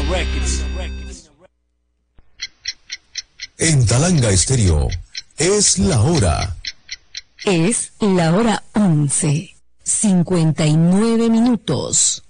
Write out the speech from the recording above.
En Talanga Estéreo es la hora. Es la hora 11:59.